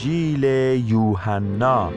انجیل یوحنا.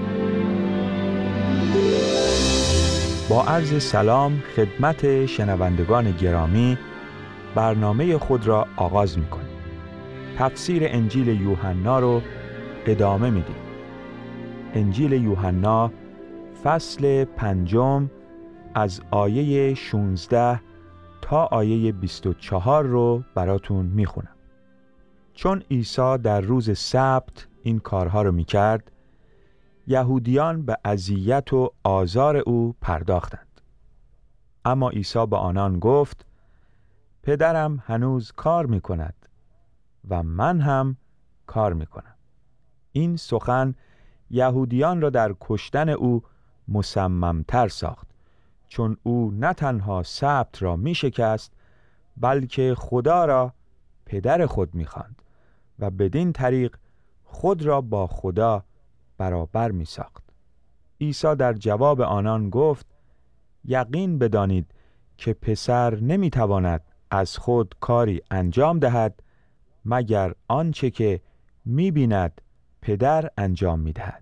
با عرض سلام خدمت شنوندگان گرامی، برنامه خود را آغاز می‌کنیم. تفسیر انجیل یوحنا رو ادامه میدیم. انجیل یوحنا فصل 5 از آیه 16 تا آیه 24 رو براتون میخونم. چون عیسی در روز سبت این کارها رو میکرد، یهودیان به اذیت و آزار او پرداختند. اما عیسی به آنان گفت: پدرم هنوز کار میکند و من هم کار میکنم. این سخن یهودیان را در کشتن او مصممتر ساخت، چون او نه تنها سبت را می شکست، بلکه خدا را پدر خود می خواند و بدین طریق خود را با خدا برابر می ساخت. عیسی در جواب آنان گفت: یقین بدانید که پسر نمی تواند از خود کاری انجام دهد مگر آنچه که می بیند پدر انجام می دهد.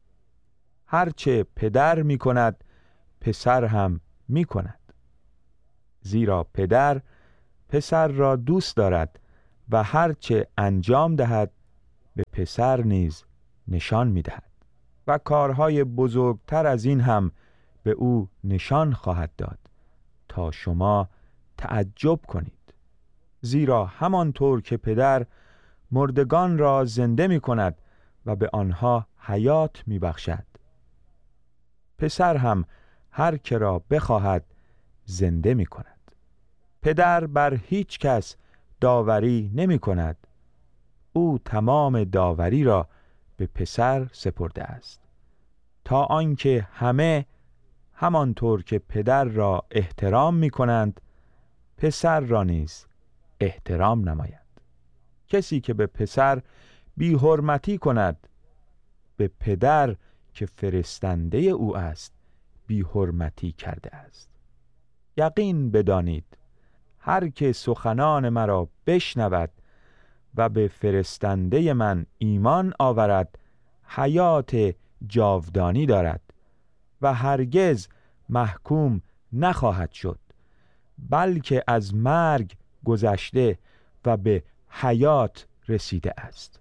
هرچه پدر می کند پسر هم می کند، زیرا پدر پسر را دوست دارد و هرچه انجام دهد به پسر نیز نشان می دهد و کارهای بزرگتر از این هم به او نشان خواهد داد تا شما تعجب کنید. زیرا همانطور که پدر مردگان را زنده می کند و به آنها حیات می بخشد، پسر هم هر که را بخواهد زنده می کند. پدر بر هیچ کس داوری نمی کند، او تمام داوری را به پسر سپرده است، تا آنکه همه همانطور که پدر را احترام می کنند پسر را نیز احترام نماید. کسی که به پسر بی حرمتی کند به پدر که فرستنده او است بی حرمتی کرده است. یقین بدانید هر که سخنان مرا بشنود و به فرستنده من ایمان آورد حیات جاودانی دارد و هرگز محکوم نخواهد شد، بلکه از مرگ گذشته و به حیات رسیده است.